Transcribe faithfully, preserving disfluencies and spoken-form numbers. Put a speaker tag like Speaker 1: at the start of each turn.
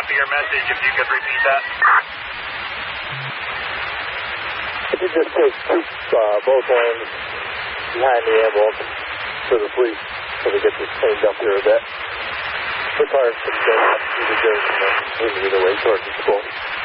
Speaker 1: copy your message. If you could repeat that.
Speaker 2: If you just take two, uh, both lanes behind the ambulance to the police so we get this cleaned up here a bit. The cars can go up either direction, either way towards the school.